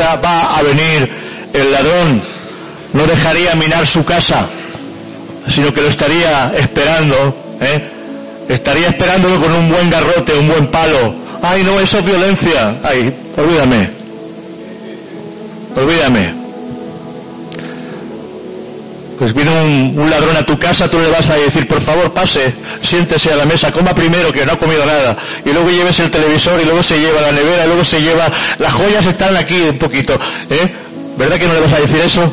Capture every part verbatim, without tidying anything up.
hora va a venir el ladrón, no dejaría minar su casa, sino que lo estaría esperando, ¿eh? Estaría esperándolo con un buen garrote, un buen palo. Ay, no, eso es violencia. Ay, olvídame. Olvídame. Pues viene un, un ladrón a tu casa, tú le vas a decir, por favor, pase, siéntese a la mesa, coma primero, que no ha comido nada, y luego lleves el televisor, y luego se lleva la nevera, y luego se lleva, las joyas están aquí un poquito, ¿eh? ¿Verdad que no le vas a decir eso?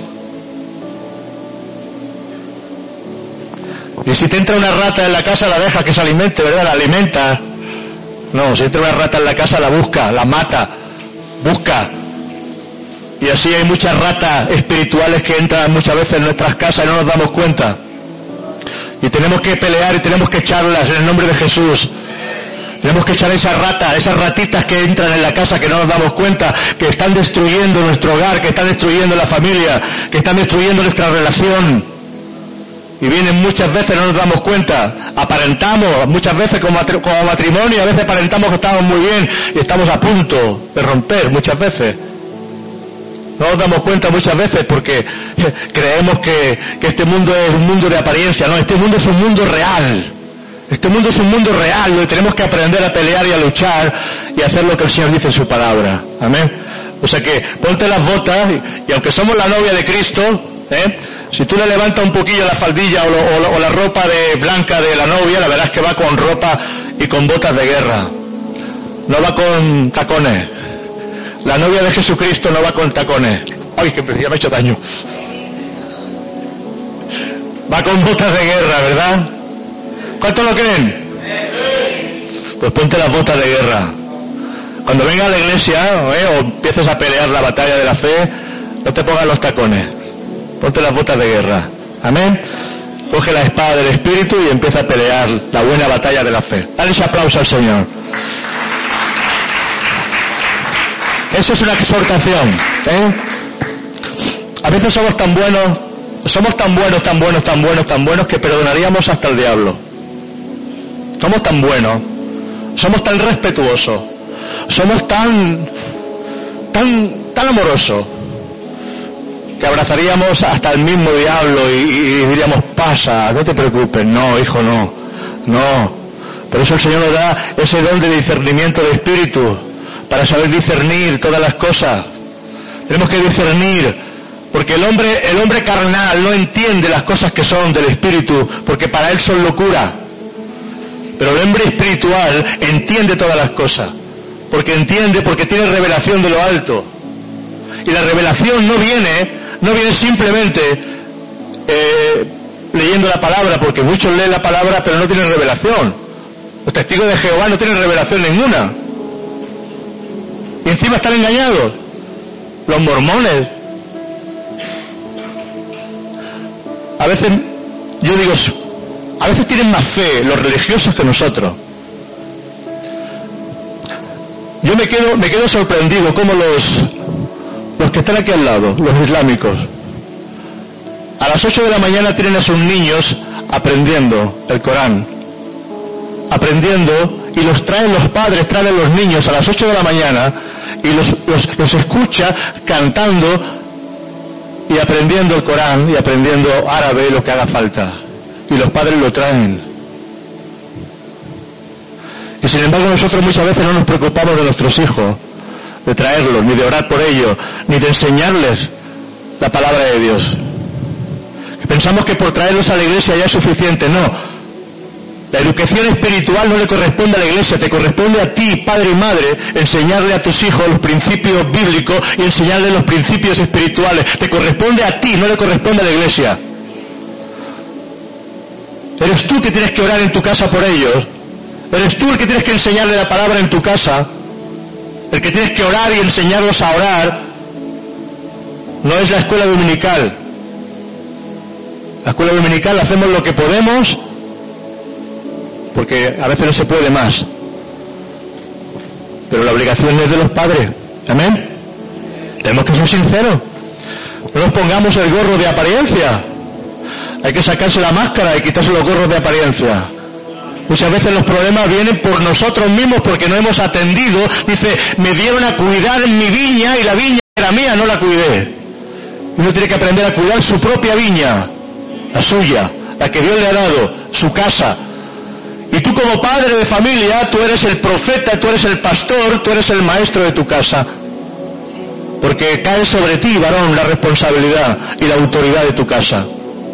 Y si te entra una rata en la casa, la deja que se alimente, ¿verdad? La alimenta. No, si entra una rata en la casa, la busca, la mata, busca. Y así hay muchas ratas espirituales que entran muchas veces en nuestras casas y no nos damos cuenta. Y tenemos que pelear y tenemos que echarlas en el nombre de Jesús. Tenemos que echar esas ratas, esas ratitas que entran en la casa que no nos damos cuenta, que están destruyendo nuestro hogar, que están destruyendo la familia, que están destruyendo nuestra relación. Y vienen muchas veces, no nos damos cuenta. Aparentamos muchas veces como matrimonio, a veces aparentamos que estamos muy bien y estamos a punto de romper muchas veces. No nos damos cuenta muchas veces porque creemos que, que este mundo es un mundo de apariencia. No, este mundo es un mundo real. Este mundo es un mundo real donde tenemos que aprender a pelear y a luchar y a hacer lo que el Señor dice en su palabra. Amén. O sea que ponte las botas y, y aunque somos la novia de Cristo, ¿eh? Si tú le levantas un poquillo la faldilla o, lo, o, lo, o la ropa de blanca de la novia, la verdad es que va con ropa y con botas de guerra. No va con tacones. La novia de Jesucristo no va con tacones. Ay, que ya me ha hecho daño. Va con botas de guerra, ¿verdad? ¿Cuántos lo creen? Pues ponte las botas de guerra. Cuando venga a la iglesia, ¿eh? O empieces a pelear la batalla de la fe, no te pongas los tacones. Ponte las botas de guerra. Amén. Coge la espada del Espíritu y empieza a pelear la buena batalla de la fe. Dale ese aplauso al Señor. Eso es una exhortación, ¿eh? A veces somos tan buenos, somos tan buenos, tan buenos, tan buenos, tan buenos que perdonaríamos hasta el diablo. Somos tan buenos, somos tan respetuosos, somos tan, tan, tan amorosos, que abrazaríamos hasta el mismo diablo y, y diríamos, pasa, no te preocupes, no, hijo, no, no. Por eso el Señor nos da ese don de discernimiento de espíritu, para saber discernir todas las cosas. Tenemos que discernir, porque el hombre, el hombre carnal no entiende las cosas que son del espíritu, porque para él son locura. Pero el hombre espiritual entiende todas las cosas, porque entiende, porque tiene revelación de lo alto. Y la revelación no viene, no viene simplemente eh, leyendo la palabra, porque muchos leen la palabra pero no tienen revelación. Los testigos de Jehová no tienen revelación ninguna. Y encima están engañados. Los mormones. A veces, yo digo, a veces tienen más fe los religiosos que nosotros. Yo me quedo, me quedo sorprendido como los, los que están aquí al lado, los islámicos, a las ocho de la mañana tienen a sus niños aprendiendo el Corán. Aprendiendo, y los traen los padres, traen a los niños a las ocho de la mañana y los, los, los escucha cantando y aprendiendo el Corán y aprendiendo árabe, lo que haga falta, y los padres lo traen. Y sin embargo nosotros muchas veces no nos preocupamos de nuestros hijos, de traerlos, ni de orar por ellos, ni de enseñarles la palabra de Dios. Pensamos que por traerlos a la iglesia ya es suficiente. No. La educación espiritual no le corresponde a la iglesia, te corresponde a ti, padre y madre, enseñarle a tus hijos los principios bíblicos y enseñarle los principios espirituales. Te corresponde a ti, no le corresponde a la iglesia. Eres tú que tienes que orar en tu casa por ellos. Eres tú el que tienes que enseñarle la palabra en tu casa. El que tienes que orar y enseñarlos a orar. No es la escuela dominical. La escuela dominical hacemos lo que podemos, porque a veces no se puede más. Pero la obligación es de los padres. Amén. Tenemos que ser sinceros. No nos pongamos el gorro de apariencia. Hay que sacarse la máscara y quitarse los gorros de apariencia. Muchas veces los problemas vienen por nosotros mismos porque no hemos atendido. Dice, me dieron a cuidar en mi viña y la viña era mía, no la cuidé. Uno tiene que aprender a cuidar su propia viña, la suya, la que Dios le ha dado, su casa. Y tú como padre de familia, tú eres el profeta, tú eres el pastor, tú eres el maestro de tu casa. Porque cae sobre ti, varón, la responsabilidad y la autoridad de tu casa.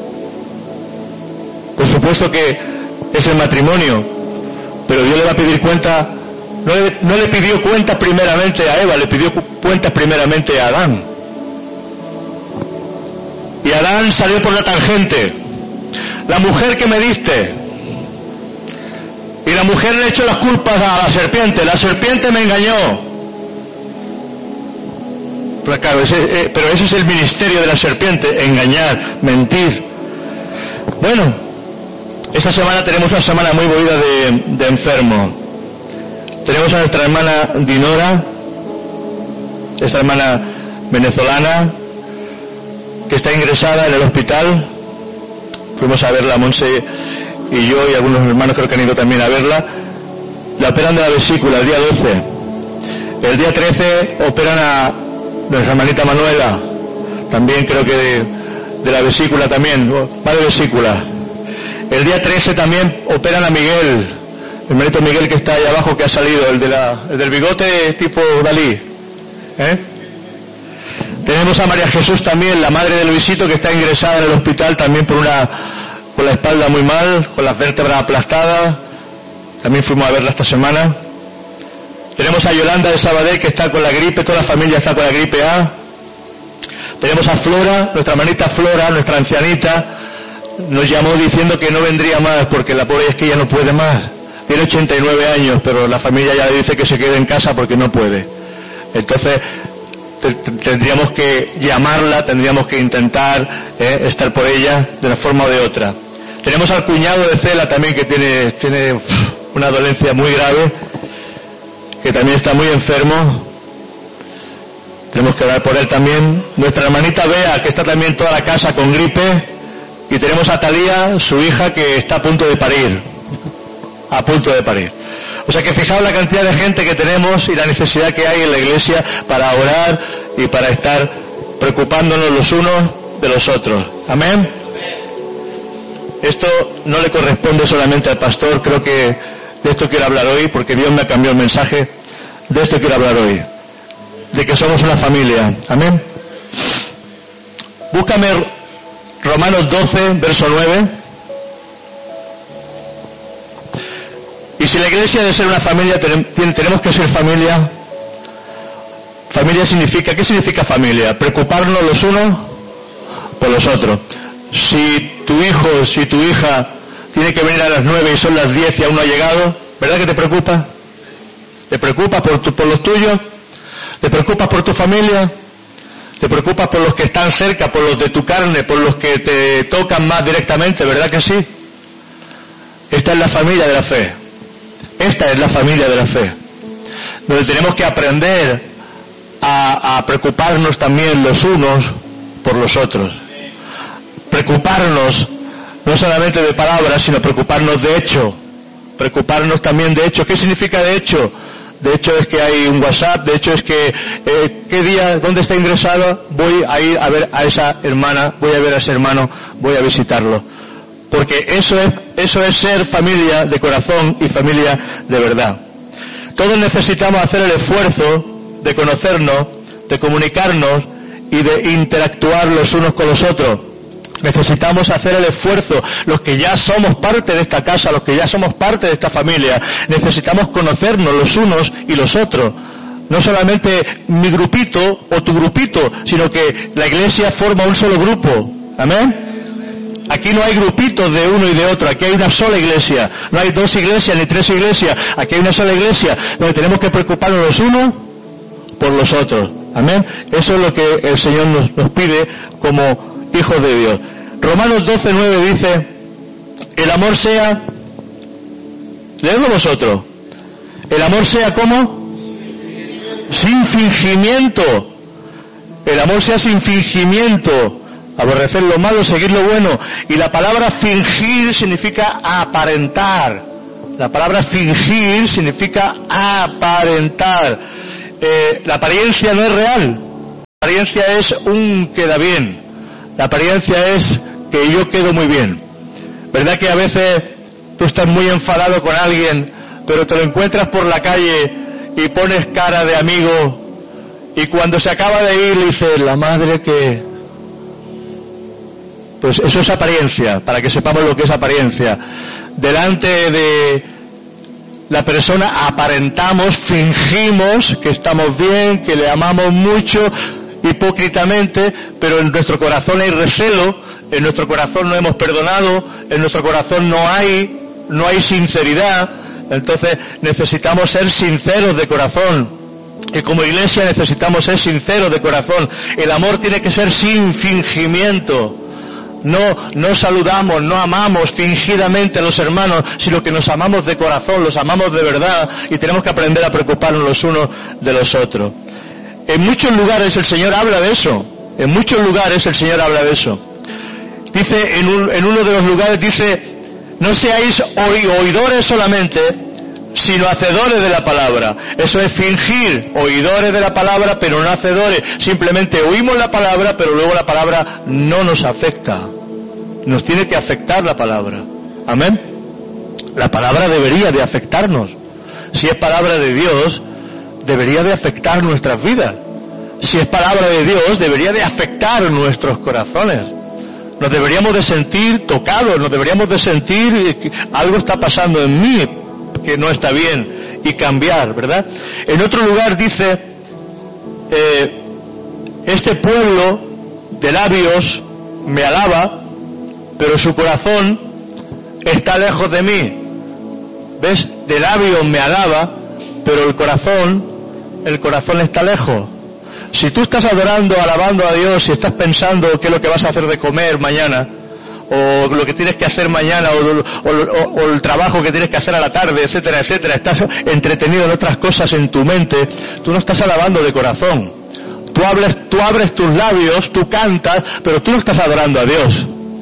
Por supuesto que es el matrimonio, pero Dios le va a pedir cuenta, no le, no le pidió cuentas primeramente a Eva, le pidió cuentas primeramente a Adán. Y Adán salió por la tangente. La mujer que me diste. Y la mujer le echó las culpas a la serpiente. La serpiente me engañó. Pero, claro, ese, eh, pero ese es el ministerio de la serpiente, engañar, mentir. Bueno, esta semana tenemos una semana muy movida de, de enfermos. Tenemos a nuestra hermana Dinora, esta hermana venezolana, que está ingresada en el hospital. Fuimos a verla, Monse y yo, y algunos hermanos creo que han ido también a verla. La operan de la vesícula el día doce. El día trece operan a nuestra hermanita Manuela, también creo que de, de la vesícula también, va de vesícula. El día trece también operan a Miguel, el hermanito Miguel que está ahí abajo, que ha salido, el, de la, el del bigote tipo Dalí. ¿Eh? Tenemos a María Jesús también, la madre de Luisito, que está ingresada en el hospital también por una, por la espalda muy mal, con las vértebras aplastadas. También fuimos a verla esta semana. Tenemos a Yolanda de Sabadell, que está con la gripe, toda la familia está con la gripe A. Tenemos a Flora, nuestra hermanita Flora, nuestra ancianita, nos llamó diciendo que no vendría más, porque la pobre es que ya no puede más. Tiene ochenta y nueve años, pero la familia ya le dice que se quede en casa porque no puede. Entonces, tendríamos que llamarla, tendríamos que intentar eh, estar por ella de una forma o de otra. Tenemos al cuñado de Cela también, que tiene, tiene uf, una dolencia muy grave, que también está muy enfermo. Tenemos que orar por él también. Nuestra hermanita Bea, que está también toda la casa con gripe. Y tenemos a Talía, su hija, que está a punto de parir. A punto de parir. O sea que fijaos la cantidad de gente que tenemos y la necesidad que hay en la iglesia para orar y para estar preocupándonos los unos de los otros. Amén. Esto no le corresponde solamente al pastor, creo que de esto quiero hablar hoy, porque Dios me ha cambiado el mensaje. De esto quiero hablar hoy, de que somos una familia. Amén. Búscame Romanos doce, verso nueve. Y si la iglesia debe ser una familia, tenemos que ser familia. Familia significa, ¿qué significa familia? Preocuparnos los unos por los otros. Si tu hijo, si tu hija tiene que venir a las nueve y son las diez y aún no ha llegado, ¿verdad que te preocupa? ¿Te preocupas por, tu, por los tuyos? ¿Te preocupas por tu familia? ¿Te preocupas por los que están cerca, por los de tu carne, por los que te tocan más directamente? ¿Verdad que sí? Esta es la familia de la fe. Esta es la familia de la fe. Donde tenemos que aprender a, a preocuparnos también los unos por los otros. Preocuparnos no solamente de palabras, sino preocuparnos de hecho. Preocuparnos también de hecho. ¿Qué significa de hecho? De hecho es que hay un WhatsApp, de hecho es que eh, ¿qué día, dónde está ingresado? Voy a ir a ver a esa hermana, voy a ver a ese hermano, voy a visitarlo. Porque eso es, eso es ser familia de corazón y familia de verdad. Todos necesitamos hacer el esfuerzo de conocernos, de comunicarnos y de interactuar los unos con los otros. Necesitamos hacer el esfuerzo, los que ya somos parte de esta casa, los que ya somos parte de esta familia, necesitamos conocernos los unos y los otros. No solamente mi grupito o tu grupito, sino que la iglesia forma un solo grupo. ¿Amén? Aquí no hay grupitos de uno y de otro, aquí hay una sola iglesia. No hay dos iglesias ni tres iglesias, aquí hay una sola iglesia donde tenemos que preocuparnos los unos por los otros. Amén. Eso es lo que el Señor nos, nos pide como hijos de Dios. Romanos doce nueve dice: el amor sea, leedlo vosotros, el amor sea como sin fingimiento, el amor sea sin fingimiento, aborrecer lo malo, seguir lo bueno. Y la palabra fingir significa aparentar, la palabra fingir significa aparentar. Eh, la apariencia no es real. apariencia es un queda bien. La apariencia es que yo quedo muy bien. ¿Verdad que a veces tú estás muy enfadado con alguien, pero te lo encuentras por la calle y pones cara de amigo, y cuando se acaba de ir le dices, la madre que... Pues eso es apariencia, para que sepamos lo que es apariencia. Delante de la persona aparentamos, fingimos que estamos bien, que le amamos mucho, hipócritamente, pero en nuestro corazón hay recelo, en nuestro corazón no hemos perdonado, en nuestro corazón no hay, no hay sinceridad. Entonces necesitamos ser sinceros de corazón, que como iglesia necesitamos ser sinceros de corazón. El amor tiene que ser sin fingimiento. No, no saludamos, no amamos fingidamente a los hermanos, sino que nos amamos de corazón, los amamos de verdad, y tenemos que aprender a preocuparnos los unos de los otros. En muchos lugares el Señor habla de eso, en muchos lugares el Señor habla de eso. Dice, en, un, en uno de los lugares dice, no seáis oidores solamente, sino hacedores de la palabra. Eso es fingir, oidores de la palabra, pero no hacedores. Simplemente oímos la palabra, pero luego la palabra no nos afecta. Nos tiene que afectar la palabra. Amén. La palabra debería de afectarnos. Si es palabra de Dios, debería de afectar nuestras vidas. Si es palabra de Dios, debería de afectar nuestros corazones. Nos deberíamos de sentir tocados, nos deberíamos de sentir que algo está pasando en mí que no está bien, y cambiar, ¿verdad? En otro lugar dice, eh, este pueblo de labios me alaba, pero su corazón está lejos de mí. ¿Ves? De labios me alaba, pero el corazón, el corazón está lejos. Si tú estás adorando, alabando a Dios y estás pensando qué es lo que vas a hacer de comer mañana, o lo que tienes que hacer mañana, o, o, o, o el trabajo que tienes que hacer a la tarde, etcétera, etcétera, estás entretenido en otras cosas en tu mente, tú no estás alabando de corazón. Tú abres, tú abres tus labios, tú cantas, pero tú no estás adorando a Dios.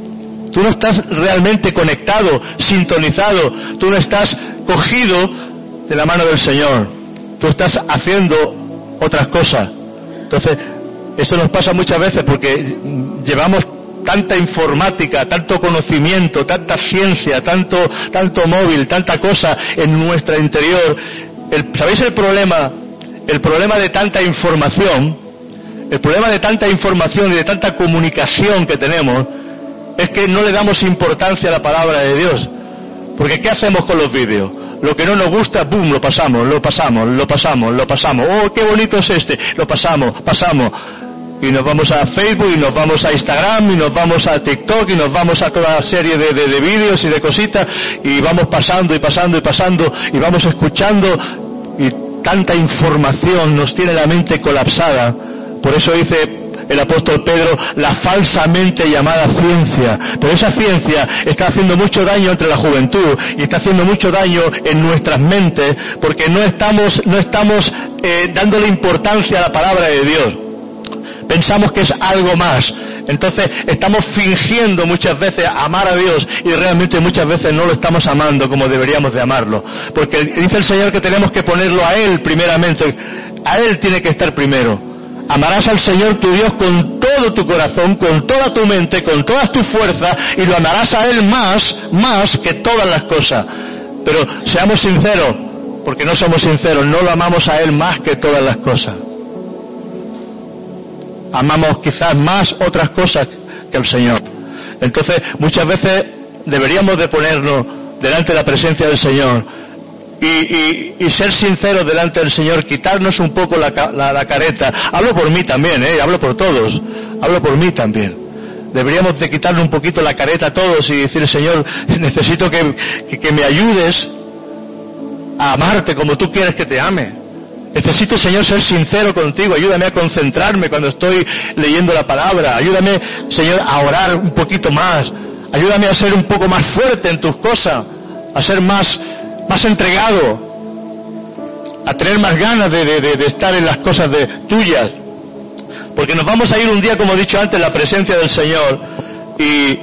Tú no estás realmente conectado, sintonizado, tú no estás cogido de la mano del Señor. Tú estás haciendo otras cosas. Entonces, esto nos pasa muchas veces porque llevamos tanta informática, tanto conocimiento, tanta ciencia, tanto, tanto móvil, tanta cosa en nuestro interior. El, ¿Sabéis el problema? El problema de tanta información, el problema de tanta información y de tanta comunicación que tenemos, es que no le damos importancia a la palabra de Dios. Porque ¿qué hacemos con los vídeos? Lo que no nos gusta, ¡boom!, lo pasamos, lo pasamos, lo pasamos, lo pasamos. ¡Oh, qué bonito es este! Lo pasamos, pasamos. Y nos vamos a Facebook, y nos vamos a Instagram, y nos vamos a TikTok, y nos vamos a toda serie de, de, de vídeos y de cositas, y vamos pasando y pasando y pasando, y vamos escuchando, y tanta información nos tiene la mente colapsada. Por eso dice el apóstol Pedro, la falsamente llamada ciencia. Pero esa ciencia está haciendo mucho daño entre la juventud, y está haciendo mucho daño en nuestras mentes, porque no estamos, no estamos eh, dándole importancia a la palabra de Dios. Pensamos que es algo más. Entonces estamos fingiendo muchas veces amar a Dios, y realmente muchas veces no lo estamos amando como deberíamos de amarlo. Porque dice el Señor que tenemos que ponerlo a Él primeramente. A Él tiene que estar primero. Amarás al Señor tu Dios con todo tu corazón, con toda tu mente, con todas tus fuerzas, y lo amarás a Él más, más que todas las cosas. Pero seamos sinceros, porque no somos sinceros, no lo amamos a Él más que todas las cosas. Amamos quizás más otras cosas que al Señor. Entonces, muchas veces deberíamos de ponernos delante de la presencia del Señor y, y, y ser sinceros delante del Señor, quitarnos un poco la, la, la careta. Hablo por mí también, ¿eh? Hablo por todos, hablo por mí también. Deberíamos de quitarle un poquito la careta a todos y decir, Señor, necesito que, que, que me ayudes a amarte como tú quieres que te ame. Necesito, Señor, ser sincero contigo. Ayúdame a concentrarme cuando estoy leyendo la palabra. Ayúdame, Señor, a orar un poquito más. Ayúdame a ser un poco más fuerte en tus cosas, a ser más, más entregado, a tener más ganas de, de, de, de estar en las cosas de, tuyas. Porque nos vamos a ir un día, como he dicho antes, en la presencia del Señor. Y,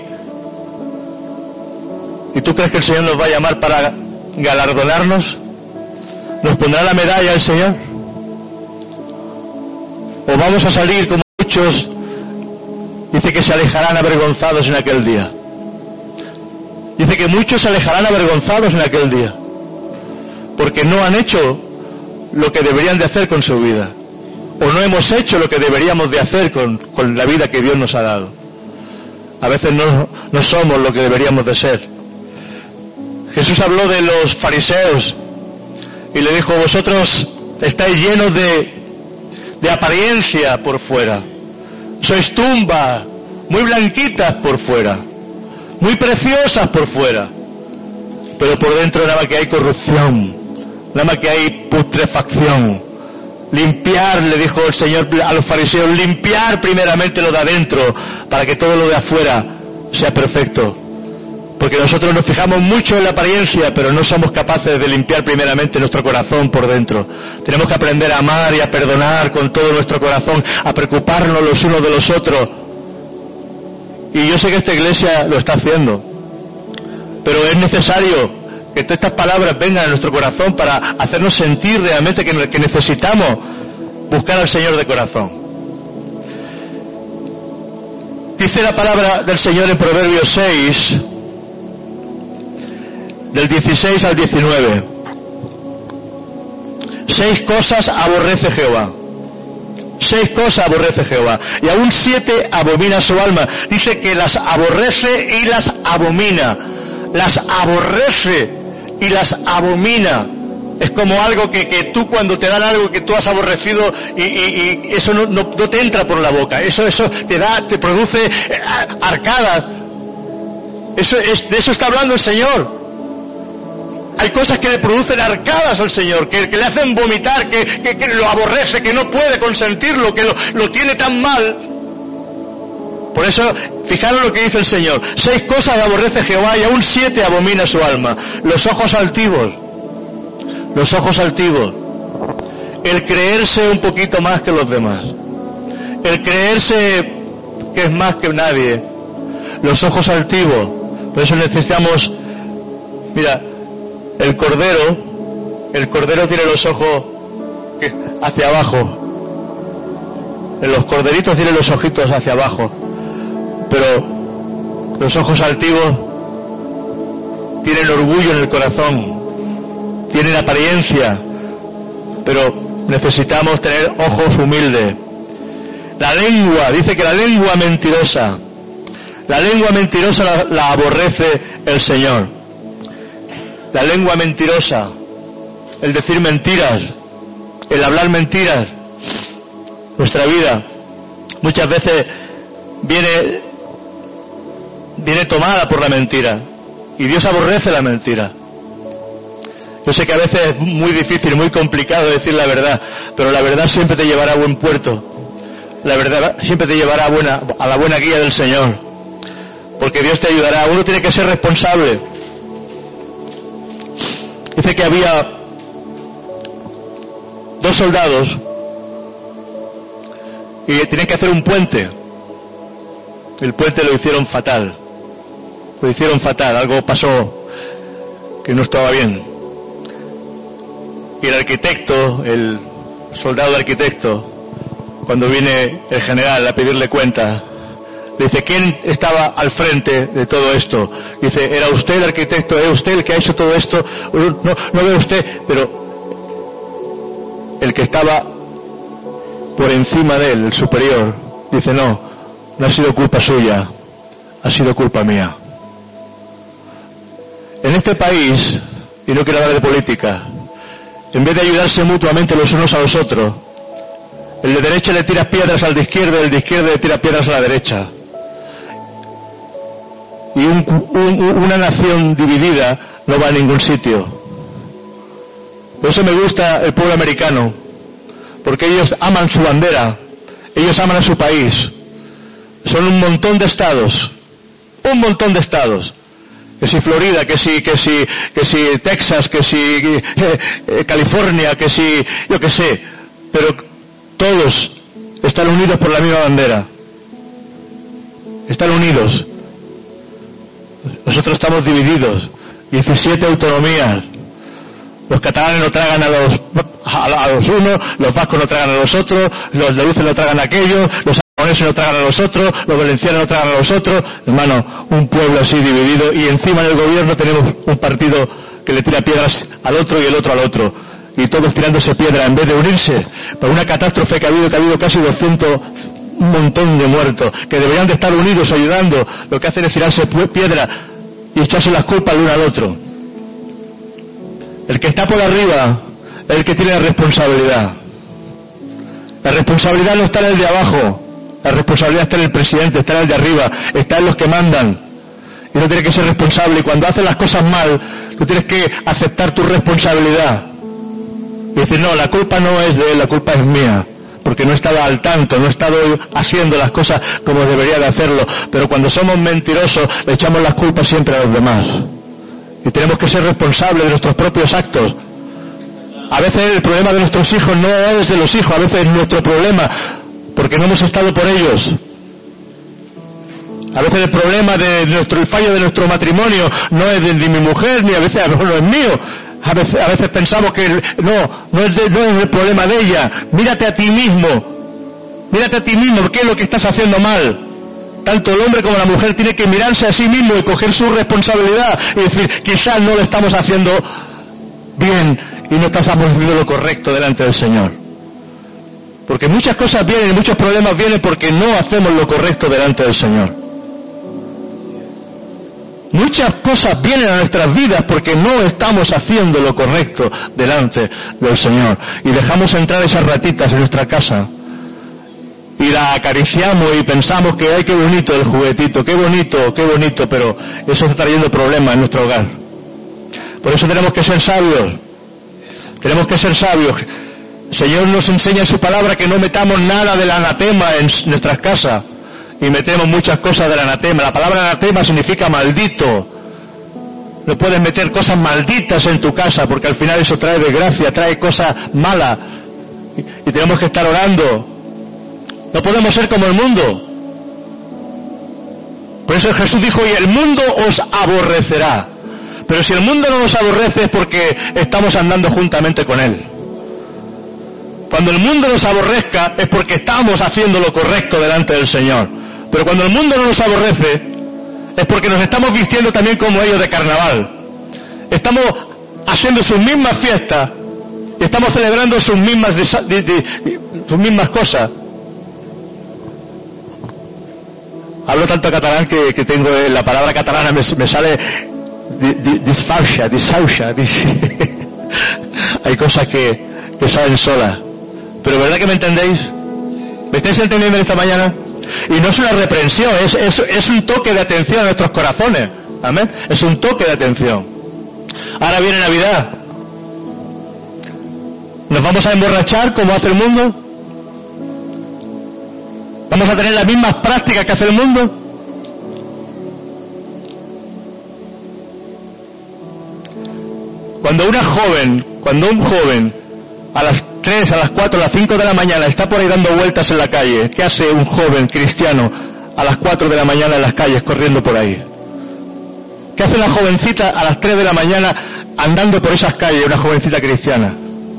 ¿y tú crees que el Señor nos va a llamar para galardonarnos? ¿Nos pondrá la medalla el Señor? ¿O vamos a salir como muchos, dice que se alejarán avergonzados en aquel día. Dice que muchos se alejarán avergonzados en aquel día, porque no han hecho lo que deberían de hacer con su vida, o no hemos hecho lo que deberíamos de hacer con, con la vida que Dios nos ha dado. A veces no, no somos lo que deberíamos de ser. Jesús habló de los fariseos y le dijo: vosotros estáis llenos de, de apariencia por fuera, sois tumbas muy blanquitas por fuera, muy preciosas por fuera, pero por dentro nada más que hay corrupción, nada más que hay putrefacción. Limpiar, le dijo el Señor a los fariseos, limpiar primeramente lo de adentro, para que todo lo de afuera sea perfecto. Porque nosotros nos fijamos mucho en la apariencia, pero no somos capaces de limpiar primeramente nuestro corazón por dentro. Tenemos que aprender a amar y a perdonar con todo nuestro corazón, a preocuparnos los unos de los otros. Y yo sé que esta iglesia lo está haciendo, pero es necesario que todas estas palabras vengan a nuestro corazón para hacernos sentir realmente que, que necesitamos buscar al Señor de corazón. Dice la palabra del Señor en Proverbios seis, del dieciséis al diecinueve. Seis cosas aborrece Jehová. Seis cosas aborrece Jehová. Y aún siete abomina su alma. Dice que las aborrece y las abomina. Las aborrece y las abomina. Es como algo que, que tú, cuando te dan algo que tú has aborrecido, y, y, y eso no, no, no te entra por la boca, eso, eso te da, te produce arcadas. Eso es, de eso está hablando el Señor. Hay cosas que le producen arcadas al Señor, que, que le hacen vomitar, que, que, que lo aborrece, que no puede consentirlo, que lo, lo tiene tan mal. Por eso, fijaros lo que dice el Señor: seis cosas aborrece Jehová y aún siete abomina su alma. Los ojos altivos, los ojos altivos, el creerse un poquito más que los demás, el creerse que es más que nadie, los ojos altivos. Por eso necesitamos, mira, el cordero, el cordero tiene los ojos hacia abajo, los corderitos tienen los ojitos hacia abajo, pero los ojos altivos tienen orgullo en el corazón, tienen apariencia, pero necesitamos tener ojos humildes. La lengua, dice que la lengua mentirosa, la lengua mentirosa la, la aborrece el Señor. La lengua mentirosa, el decir mentiras, el hablar mentiras. Nuestra vida muchas veces viene viene tomada por la mentira, y Dios aborrece la mentira. Yo sé que a veces es muy difícil, muy complicado decir la verdad, pero la verdad siempre te llevará a buen puerto. La verdad siempre te llevará a, buena, a la buena guía del Señor, porque Dios te ayudará. Uno tiene que ser responsable. Dice que había dos soldados y tenían que hacer un puente. El puente lo hicieron fatal. Lo hicieron fatal, algo pasó que no estaba bien. Y el arquitecto, el soldado arquitecto, cuando viene el general a pedirle cuenta, le dice: ¿quién estaba al frente de todo esto? Dice: ¿era usted el arquitecto? ¿Es usted el que ha hecho todo esto? No, no ve usted, pero el que estaba por encima de él, el superior, dice: no, no ha sido culpa suya, ha sido culpa mía. En este país, y no quiero hablar de política, en vez de ayudarse mutuamente los unos a los otros, el de derecha le tira piedras al de izquierda, el de izquierda le tira piedras a la derecha. Y un, un, una nación dividida no va a ningún sitio. Por eso me gusta el pueblo americano, porque ellos aman su bandera, ellos aman a su país. Son un montón de estados, un montón de estados. Que si Florida, que si, que si, que si Texas, que si eh, eh, California, que si, yo qué sé, pero todos están unidos por la misma bandera. Están unidos. Nosotros estamos divididos. diecisiete autonomías. Los catalanes no tragan a los a, a los unos, los vascos no tragan a los otros, los andaluces no tragan a aquellos, los aragoneses no tragan a los otros, los valencianos no tragan a los otros. Hermano, un pueblo así dividido, y encima en el gobierno tenemos un partido que le tira piedras al otro y el otro al otro, y todos tirándose piedra en vez de unirse por una catástrofe que ha habido, que ha habido casi doscientos, un montón de muertos, que deberían de estar unidos ayudando. Lo que hacen es tirarse piedra y echarse las culpas el uno al otro. El que está por arriba es el que tiene la responsabilidad. La responsabilidad no está en el de abajo, la responsabilidad está en el presidente, está en el de arriba, está en los que mandan. Y uno tiene que ser responsable, y cuando haces las cosas mal, tú tienes que aceptar tu responsabilidad y decir, no, la culpa no es de él, la culpa es mía, porque no estaba al tanto, no he estado haciendo las cosas como debería de hacerlo. Pero cuando somos mentirosos, le echamos las culpas siempre a los demás, y tenemos que ser responsables de nuestros propios actos. A veces el problema de nuestros hijos no es de los hijos, a veces es nuestro problema, porque no hemos estado por ellos. A veces el problema de nuestro, el fallo de nuestro matrimonio no es de, de mi mujer, ni a veces a lo mejor no es mío. A veces, a veces pensamos que no, no es, de, no es el problema de ella. Mírate a ti mismo, mírate a ti mismo, ¿qué es lo que estás haciendo mal? Tanto el hombre como la mujer tiene que mirarse a sí mismo y coger su responsabilidad y decir, quizás no lo estamos haciendo bien y no estamos haciendo lo correcto delante del Señor. Porque muchas cosas vienen y muchos problemas vienen porque no hacemos lo correcto delante del Señor. Muchas cosas vienen a nuestras vidas porque no estamos haciendo lo correcto delante del Señor. Y dejamos entrar esas ratitas en nuestra casa. Y la acariciamos y pensamos que, ay, qué bonito el juguetito, qué bonito, qué bonito, pero eso está trayendo problemas en nuestro hogar. Por eso tenemos que ser sabios. Tenemos que ser sabios. El Señor nos enseña en su palabra que no metamos nada del anatema en nuestras casas. Y metemos muchas cosas del anatema. La palabra anatema significa maldito. No puedes meter cosas malditas en tu casa, porque al final eso trae desgracia, trae cosas malas. Y tenemos que estar orando. No podemos ser como el mundo. Por eso Jesús dijo, y el mundo os aborrecerá. Pero si el mundo no nos aborrece es porque estamos andando juntamente con él. Cuando el mundo nos aborrezca es porque estamos haciendo lo correcto delante del Señor. Pero cuando el mundo no nos aborrece es porque nos estamos vistiendo también como ellos de carnaval. Estamos haciendo sus mismas fiestas y estamos celebrando sus mismas, de, de, de, sus mismas cosas. Hablo tanto catalán que, que tengo la palabra catalana, me, me sale disfauxa, disfauxa. Hay cosas que, que salen solas. Pero ¿verdad que me entendéis? ¿Me estáis entendiendo esta mañana? Y no es una reprensión, es, es, es un toque de atención a nuestros corazones. Amén. Es un toque de atención. Ahora viene Navidad. ¿Nos vamos a emborrachar como hace el mundo? ¿Vamos a tener las mismas prácticas que hace el mundo? Cuando una joven, cuando un joven a las tres, a las cuatro, a las cinco de la mañana está por ahí dando vueltas en la calle, ¿qué hace un joven cristiano a las cuatro de la mañana en las calles corriendo por ahí? ¿Qué hace una jovencita a las tres de la mañana andando por esas calles, una jovencita cristiana?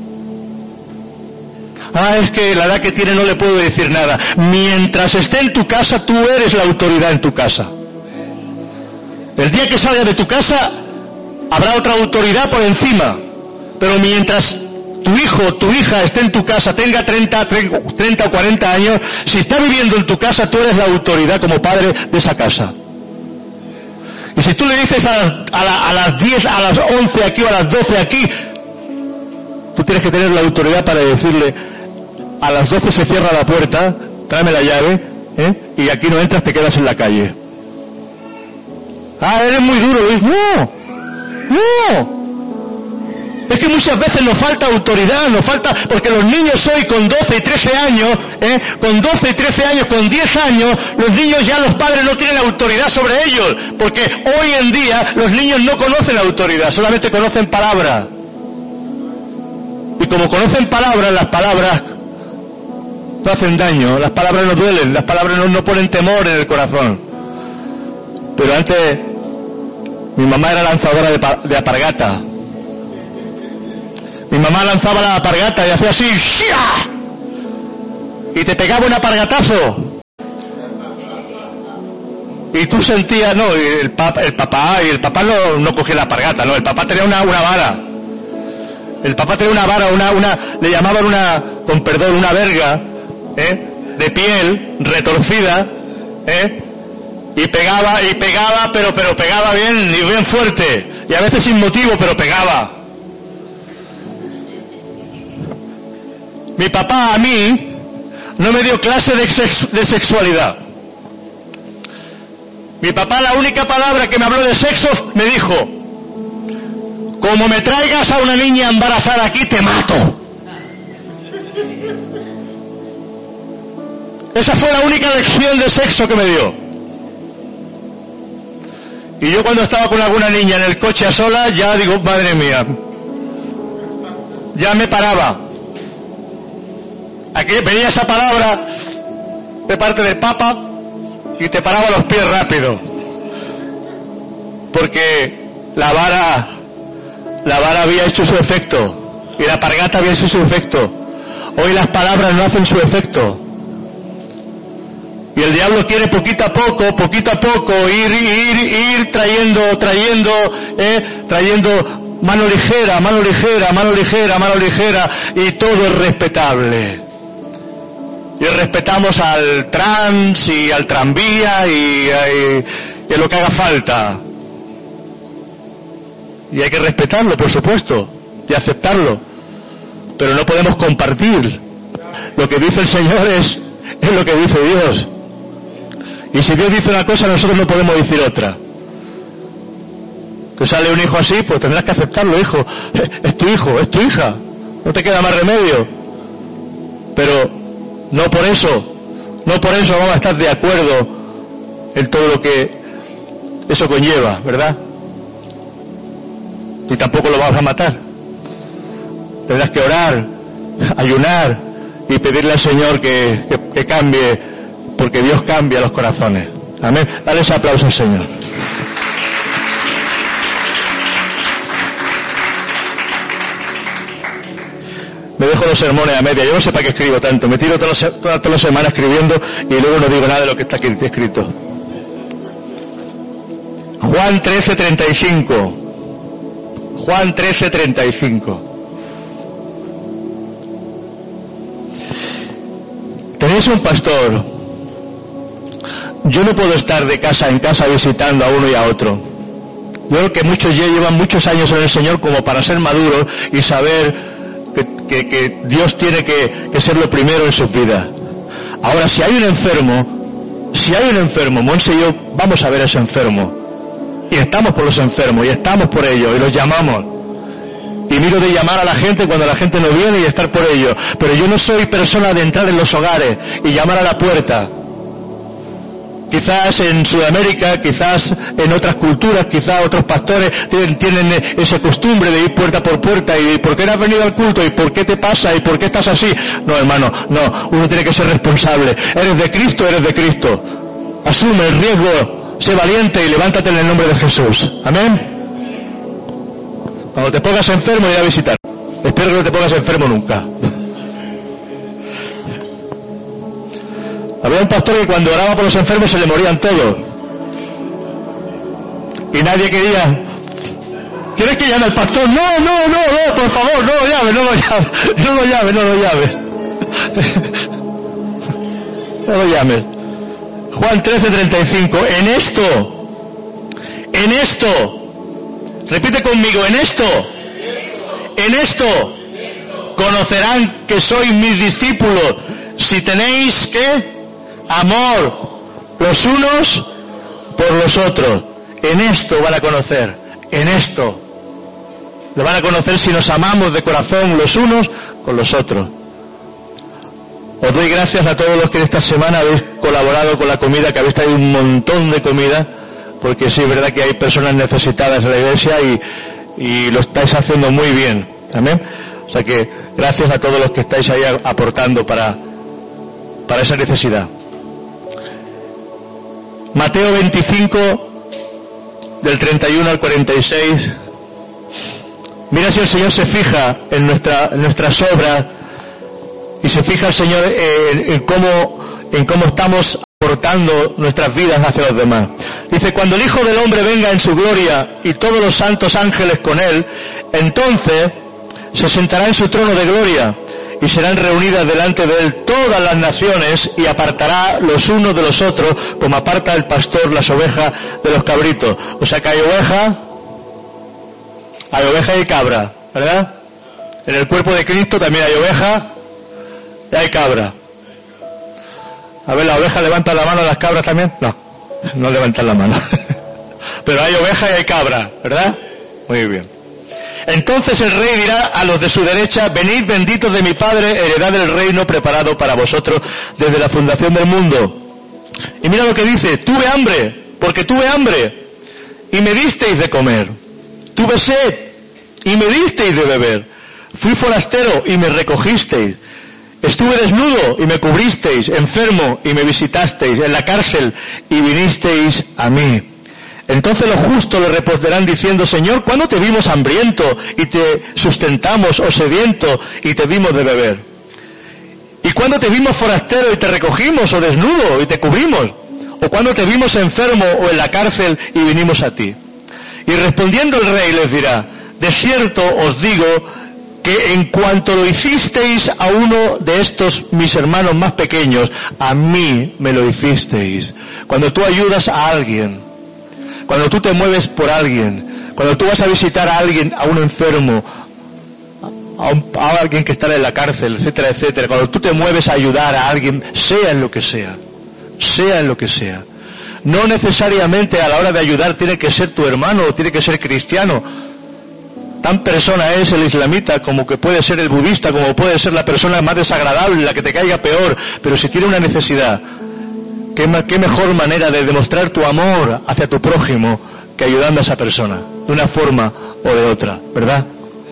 Ah, es que la edad que tiene no le puedo decir nada. Mientras esté en tu casa, tú eres la autoridad en tu casa. El día que salga de tu casa, habrá otra autoridad por encima. Pero mientras tu hijo o tu hija esté en tu casa, tenga treinta, treinta o cuarenta años, si está viviendo en tu casa, tú eres la autoridad como padre de esa casa. Y si tú le dices a las, a, la, a las diez, a las once aquí o a las doce aquí, tú tienes que tener la autoridad para decirle, a las doce se cierra la puerta, tráeme la llave, ¿eh? Y aquí no entras, te quedas en la calle. Ah, eres muy duro, Luis. No, no. Es que muchas veces nos falta autoridad, nos falta, porque los niños hoy con doce y trece años, ¿eh? con doce y trece años, con diez años, los niños ya los padres no tienen autoridad sobre ellos, porque hoy en día los niños no conocen autoridad, solamente conocen palabras. Y como conocen palabras, las palabras no hacen daño, las palabras no duelen, las palabras no, no ponen temor en el corazón. Pero antes, mi mamá era lanzadora de, de alpargata. Mi mamá lanzaba la alpargata y hacía así, ¡shia! Y te pegaba un alpargatazo. y tú sentías, no, el papá, el papá, y el papá no, no cogía la alpargata, no, el papá tenía una, una vara. El papá tenía una vara, una, una, le llamaban una, con perdón, una verga, ¿eh? de piel, retorcida, ¿eh? y pegaba, y pegaba, pero, pero pegaba bien, y bien fuerte, y a veces sin motivo, pero pegaba. Mi papá a mí no me dio clase de, sex, de sexualidad. Mi papá, la única palabra que me habló de sexo, me dijo: como me traigas a una niña embarazada aquí, te mato. Esa fue la única lección de sexo que me dio. Y yo cuando estaba con alguna niña en el coche a solas, ya digo, madre mía, ya me paraba. Aquí venía esa palabra de parte del Papa y te paraba los pies rápido, porque la vara la vara había hecho su efecto y la alpargata había hecho su efecto. Hoy las palabras no hacen su efecto, y el diablo quiere poquito a poco, poquito a poco ir, ir, ir trayendo, trayendo, eh, trayendo mano ligera, mano ligera, mano ligera, mano ligera, y todo es respetable. Y respetamos al trans y al tranvía y, y, y a lo que haga falta. Y hay que respetarlo, por supuesto, y aceptarlo. Pero no podemos compartir. Lo que dice el Señor es, es lo que dice Dios. Y si Dios dice una cosa, nosotros no podemos decir otra. Que sale un hijo así, pues tendrás que aceptarlo, hijo. Es tu hijo, es tu hija. No te queda más remedio. Pero no por eso, no por eso vamos a estar de acuerdo en todo lo que eso conlleva, ¿verdad? Y tampoco lo vamos a matar. Tendrás que orar, ayunar y pedirle al Señor que, que, que cambie, porque Dios cambia los corazones. Amén. Dale ese aplauso al Señor. Me dejo los sermones a media, yo no sé para qué escribo tanto, me tiro todas las, todas, todas las semanas escribiendo y luego no digo nada de lo que está aquí escrito. Juan trece treinta y cinco. Juan trece treinta y cinco. Tenéis un pastor. Yo no puedo estar de casa en casa visitando a uno y a otro. Yo creo que muchos ya llevan muchos años en el Señor como para ser maduros y saber Que, que, que Dios tiene que, que ser lo primero en sus vidas. Ahora, si hay un enfermo, si hay un enfermo, Monse y yo vamos a ver a ese enfermo, y estamos por los enfermos, y estamos por ellos, y los llamamos, y miro de llamar a la gente cuando la gente no viene y estar por ellos, pero yo no soy persona de entrar en los hogares y llamar a la puerta. Quizás en Sudamérica, quizás en otras culturas, quizás otros pastores tienen, tienen esa costumbre de ir puerta por puerta y ¿por qué no has venido al culto? ¿Y por qué te pasa? ¿Y por qué estás así? No, hermano, no, uno tiene que ser responsable. Eres de Cristo, eres de Cristo. Asume el riesgo, sé valiente y levántate en el nombre de Jesús. Amén. Cuando te pongas enfermo, ir a visitar. Espero que no te pongas enfermo nunca. Había un pastor que cuando oraba por los enfermos se le morían todos. Y nadie quería. ¿Quieres que llame al pastor? No, no, no, no, por favor, no lo llame, no lo llame, no lo llame, no lo llame. No lo llame. Juan trece treinta y cinco. En esto, en esto, repite conmigo, en esto, en esto, conocerán que sois mis discípulos, si tenéis, ¿qué? Amor los unos por los otros. En esto van a conocer, en esto lo van a conocer si nos amamos de corazón los unos con los otros. Os doy gracias a todos los que esta semana habéis colaborado con la comida, que habéis traído un montón de comida, porque sí es verdad que hay personas necesitadas en la iglesia y, y lo estáis haciendo muy bien. Amén. O sea que gracias a todos los que estáis ahí aportando para, para esa necesidad. Mateo veinticinco, del treinta y uno al cuarenta y seis. Mira si el Señor se fija en, nuestra, en nuestras obras y se fija el Señor en, en, cómo, en cómo estamos aportando aportando nuestras vidas hacia los demás. Dice, cuando el Hijo del Hombre venga en su gloria y todos los santos ángeles con él, entonces se sentará en su trono de gloria y serán reunidas delante de él todas las naciones y apartará los unos de los otros como aparta el pastor las ovejas de los cabritos. O sea que hay oveja, hay oveja y cabra, ¿verdad? En el cuerpo de Cristo también hay oveja y hay cabra. A ver, ¿la oveja levanta la mano a las cabras también? No, no levantan la mano. Pero hay oveja y hay cabra, ¿verdad? Muy bien. Entonces el rey dirá a los de su derecha, venid benditos de mi Padre, heredad del reino preparado para vosotros desde la fundación del mundo. Y mira lo que dice, tuve hambre, porque tuve hambre, y me disteis de comer. Tuve sed, y me disteis de beber. Fui forastero, y me recogisteis. Estuve desnudo, y me cubristeis. Enfermo, y me visitasteis. En la cárcel, y vinisteis a mí. Entonces los justos le responderán diciendo, Señor, ¿cuándo te vimos hambriento y te sustentamos, o sediento y te dimos de beber? ¿Y cuándo te vimos forastero y te recogimos, o desnudo y te cubrimos? ¿O cuándo te vimos enfermo o en la cárcel y vinimos a ti? Y respondiendo el rey les dirá, de cierto os digo que en cuanto lo hicisteis a uno de estos mis hermanos más pequeños, a mí me lo hicisteis. Cuando tú ayudas a alguien, cuando tú te mueves por alguien, cuando tú vas a visitar a alguien, a un enfermo, a, un, a alguien que está en la cárcel, etcétera, etcétera, cuando tú te mueves a ayudar a alguien, sea en lo que sea, sea en lo que sea. No necesariamente a la hora de ayudar tiene que ser tu hermano o tiene que ser cristiano. Tan persona es el islamita como que puede ser el budista, como puede ser la persona más desagradable, la que te caiga peor, pero si tiene una necesidad, ¿Qué, ¿Qué mejor manera de demostrar tu amor hacia tu prójimo que ayudando a esa persona, de una forma o de otra, ¿verdad?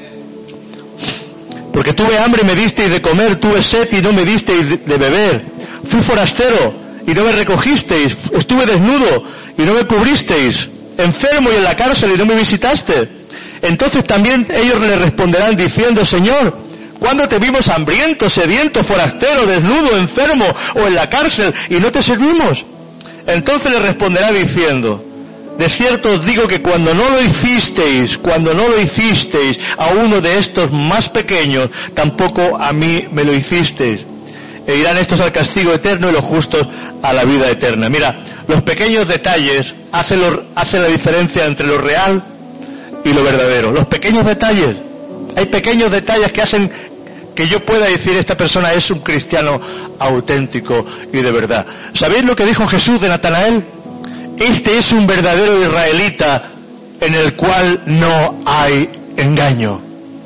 Porque tuve hambre y me disteis de comer, tuve sed y no me disteis de beber, fui forastero y no me recogisteis, estuve desnudo y no me cubristeis, enfermo y en la cárcel y no me visitaste. Entonces también ellos le responderán diciendo, Señor, ¿cuándo te vimos hambriento, sediento, forastero, desnudo, enfermo o en la cárcel y no te servimos? Entonces le responderá diciendo, de cierto os digo que cuando no lo hicisteis, cuando no lo hicisteis a uno de estos más pequeños, tampoco a mí me lo hicisteis. E irán estos al castigo eterno y los justos a la vida eterna. Mira, los pequeños detalles hacen, lo, hacen la diferencia entre lo real y lo verdadero. Los pequeños detalles. Hay pequeños detalles que hacen que yo pueda decir esta persona es un cristiano auténtico y de verdad. ¿Sabéis lo que dijo Jesús de Natanael? Este es un verdadero israelita en el cual no hay engaño.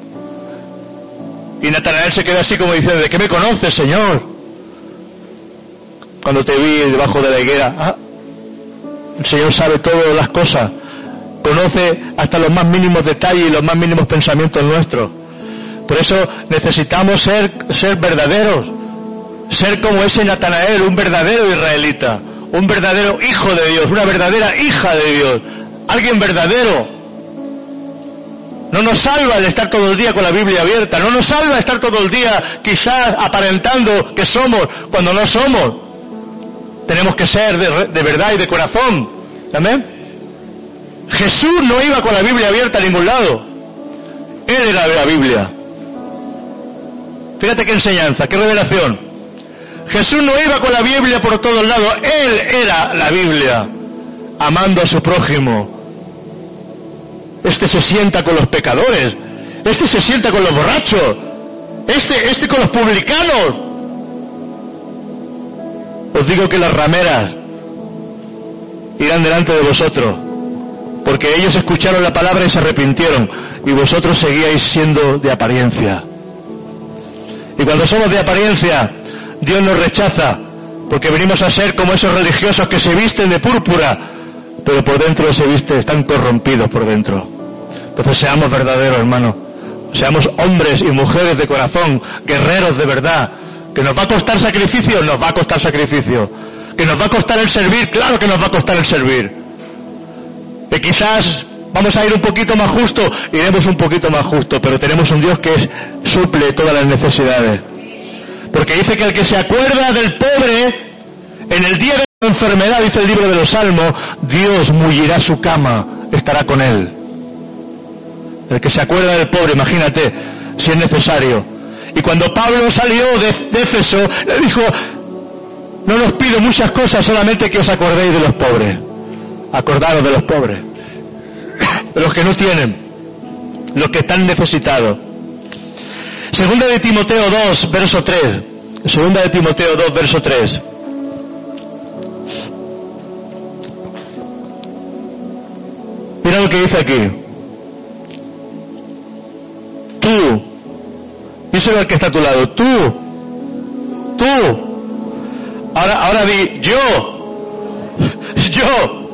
Y Natanael se queda así como diciendo, ¿de qué me conoces, Señor? Cuando te vi debajo de la higuera. Ah, el Señor sabe todas las cosas. Conoce hasta los más mínimos detalles y los más mínimos pensamientos nuestros. Por eso necesitamos ser, ser verdaderos. Ser como ese Natanael, un verdadero israelita. Un verdadero hijo de Dios, una verdadera hija de Dios. Alguien verdadero. No nos salva el estar todo el día con la Biblia abierta. No nos salva estar todo el día quizás aparentando que somos cuando no somos. Tenemos que ser de, de verdad y de corazón. ¿Amén? Jesús no iba con la Biblia abierta a ningún lado. Él era la Biblia. Fíjate qué enseñanza, qué revelación. Jesús no iba con la Biblia por todos lados. Él era la Biblia, amando a su prójimo. Este se sienta con los pecadores. Este se sienta con los borrachos. Este, este con los publicanos. Os digo que las rameras irán delante de vosotros, porque ellos escucharon la palabra y se arrepintieron, y vosotros seguíais siendo de apariencia. Y cuando somos de apariencia, Dios nos rechaza, porque venimos a ser como esos religiosos que se visten de púrpura, pero por dentro se visten, están corrompidos por dentro. Entonces seamos verdaderos, hermanos. Seamos hombres y mujeres de corazón, guerreros de verdad. ¿Que nos va a costar sacrificio? Nos va a costar sacrificio. ¿Que nos va a costar el servir? Claro que nos va a costar el servir. Que quizás vamos a ir un poquito más justo, iremos un poquito más justo, pero tenemos un Dios que es, suple todas las necesidades. Porque dice que el que se acuerda del pobre en el día de la enfermedad, dice el libro de los Salmos, Dios mullirá su cama, estará con él. El que se acuerda del pobre, imagínate, si es necesario. Y cuando Pablo salió de, de Éfeso, le dijo, no os pido muchas cosas, solamente que os acordéis de los pobres. Acordaros de los pobres, de los que no tienen, los que están necesitados. Segunda de Timoteo dos, verso tres. Segunda de Timoteo dos, verso tres. Mira lo que dice aquí. Tú, díselo al que está a tu lado, tú, tú, ahora, ahora di, yo, yo,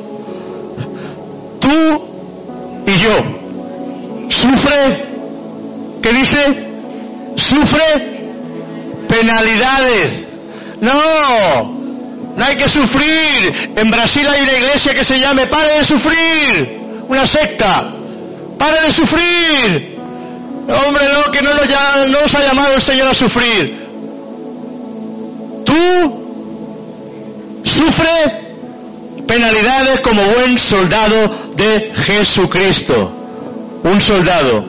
tú y yo. Sufre, ¿qué dice? Sufre penalidades. No, no hay que sufrir. En Brasil hay una iglesia que se llame Pare de Sufrir, una secta. Pare de sufrir. Hombre, no, que no nos, ya, no nos ha llamado el Señor a sufrir. Tú sufre penalidades como buen soldado de Jesucristo. Un soldado.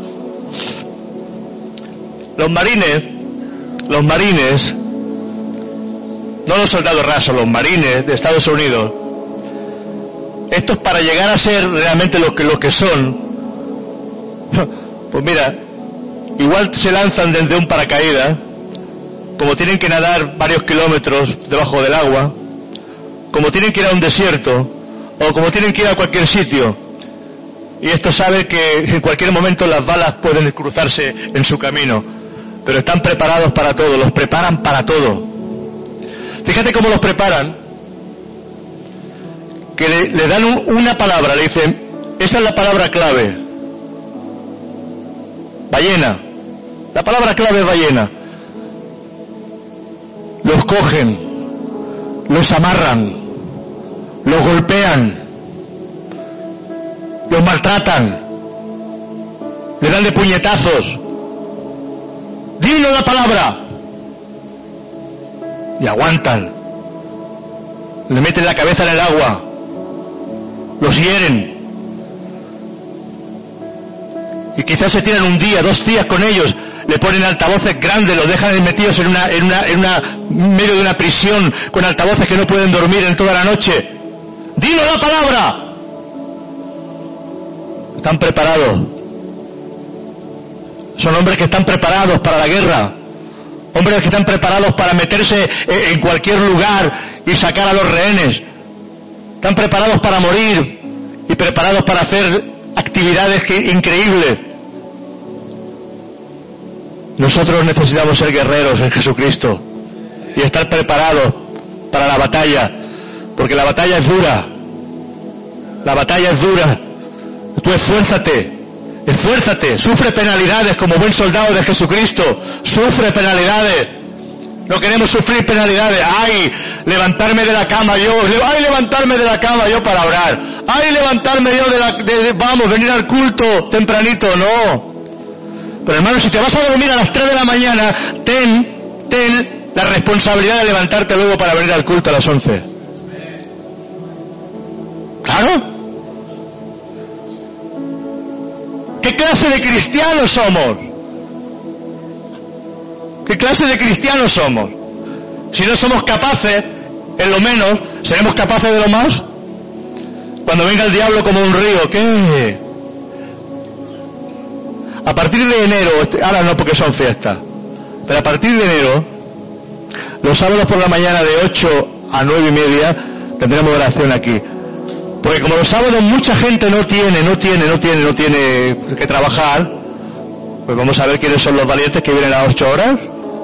Los marines, los marines, no los soldados rasos, los marines de Estados Unidos, estos para llegar a ser realmente lo que, lo que son, pues mira, igual se lanzan desde un paracaídas, como tienen que nadar varios kilómetros debajo del agua, como tienen que ir a un desierto, o como tienen que ir a cualquier sitio, y esto sabe que en cualquier momento las balas pueden cruzarse en su camino, pero están preparados para todo, los preparan para todo. Fíjate cómo los preparan, que le, le dan un, una palabra, le dicen, esa es la palabra clave, ballena, la palabra clave es ballena. Los cogen, los amarran, los golpean, los maltratan, le dan de puñetazos. Dilo la palabra. Y aguantan. Le meten la cabeza en el agua. Los hieren. Y quizás se tiran un día, dos días con ellos. Le ponen altavoces grandes, los dejan metidos en una, en una, en una, en medio de una prisión con altavoces que no pueden dormir en toda la noche. Dilo la palabra. Están preparados. Son hombres que están preparados para la guerra. Hombres que están preparados para meterse en cualquier lugar y sacar a los rehenes. Están preparados para morir y preparados para hacer actividades que, increíbles. Nosotros necesitamos ser guerreros en Jesucristo y estar preparados para la batalla, porque la batalla es dura. La batalla es dura. Tú esfuérzate, esfuérzate, sufre penalidades como buen soldado de Jesucristo, sufre penalidades. No queremos sufrir penalidades. Ay, levantarme de la cama yo, ay, levantarme de la cama yo para orar, ay, levantarme yo de la, de, de, vamos, venir al culto tempranito, no. Pero hermano, si te vas a dormir a las tres de la mañana, ten, ten la responsabilidad de levantarte luego para venir al culto a las once. Claro. ¿Qué clase de cristianos somos? ¿Qué clase de cristianos somos? Si no somos capaces, en lo menos, ¿seremos capaces de lo más? Cuando venga el diablo como un río, ¿qué? A partir de enero, ahora no porque son fiestas, pero a partir de enero, los sábados por la mañana de ocho a nueve y media, tendremos oración aquí. Porque como los sábados mucha gente no tiene, no tiene, no tiene, no tiene que trabajar, pues vamos a ver quiénes son los valientes que vienen a las ocho horas.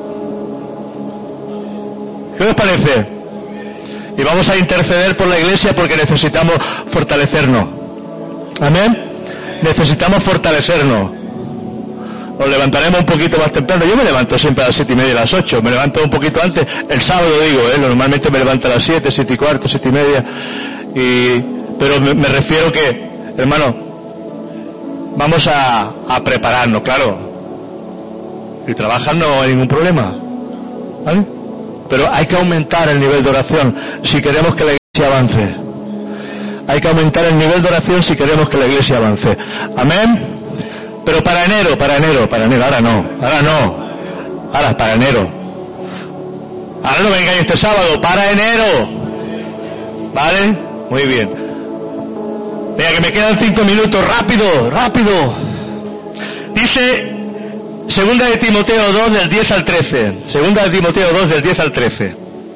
¿Qué os parece? Y vamos a interceder por la iglesia porque necesitamos fortalecernos. Amén. Necesitamos fortalecernos. Nos levantaremos un poquito más temprano. Yo me levanto siempre a las siete y media, a las ocho. Me levanto un poquito antes. El sábado digo, ¿eh? Normalmente me levanto a las siete, siete y cuarto, siete y media. Y... Pero me, me refiero que, hermano, vamos a, a prepararnos, claro. Y trabajar no hay ningún problema, ¿vale? Pero hay que aumentar el nivel de oración si queremos que la avance. Hay que aumentar el nivel de oración si queremos que la iglesia avance. Amén. Pero para enero, para enero, para enero, ahora no, ahora no, ahora para enero. Ahora no vengáis este sábado, para enero. ¿Vale? Muy bien. Venga, que me quedan cinco minutos, rápido, rápido. Dice, segunda de Timoteo dos, del diez al trece. Segunda de Timoteo dos, del diez al trece.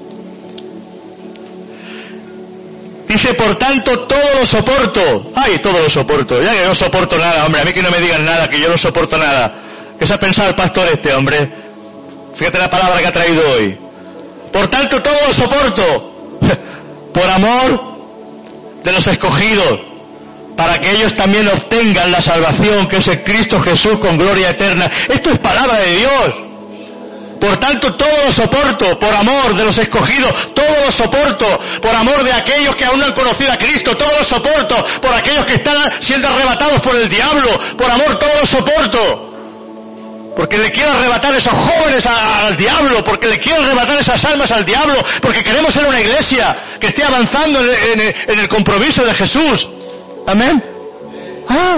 Dice, por tanto, todo lo soporto. Ay, todo lo soporto. Ya que no soporto nada, hombre. A mí que no me digan nada, que yo no soporto nada. ¿Qué se ha pensado el pastor este, hombre? Fíjate la palabra que ha traído hoy. Por tanto, todo lo soporto. Por amor de los escogidos, para que ellos también obtengan la salvación que es en Cristo Jesús con gloria eterna. Esto es palabra de Dios. Por tanto, todo lo soporto, por amor de los escogidos, todo lo soporto, por amor de aquellos que aún no han conocido a Cristo, todo lo soporto, por aquellos que están siendo arrebatados por el diablo, por amor todo lo soporto. Porque le quiero arrebatar a esos jóvenes a, al diablo, porque le quiero arrebatar esas almas al diablo, porque queremos ser una iglesia que esté avanzando en, en, en el compromiso de Jesús. Amén. Ah.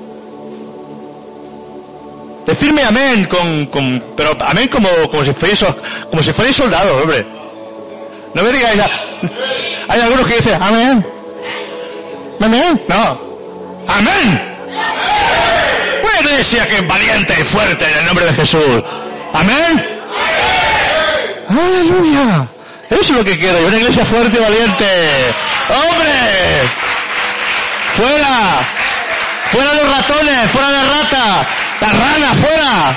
Decirme amén con, con pero amén como, como si fuerais como si fuerais soldados, hombre. No me digáis nada. Hay algunos que dicen amén. Amén. No. Amén. Una iglesia que es valiente y fuerte en el nombre de Jesús. Amén. Aleluya. Eso es lo que quiero yo, una iglesia fuerte y valiente. ¡Hombre! ¡Fuera! ¡Fuera los ratones! ¡Fuera la rata! ¡La rana! ¡Fuera!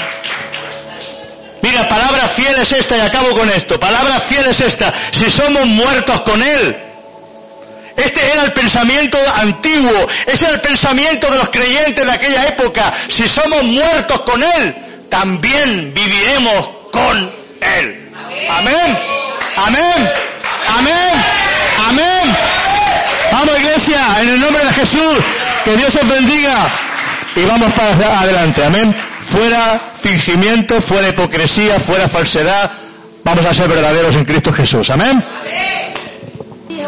Mira, palabra fiel es esta, y acabo con esto. Palabra fiel es esta. Si somos muertos con Él. Este era el pensamiento antiguo. Ese era el pensamiento de los creyentes de aquella época. Si somos muertos con Él, también viviremos con Él. Amén. Amén. Amén. Amén. Vamos, iglesia, en el nombre de Jesús. Que Dios os bendiga. Y vamos para adelante. Amén. Fuera fingimiento, fuera hipocresía, fuera falsedad. Vamos a ser verdaderos en Cristo Jesús. Amén.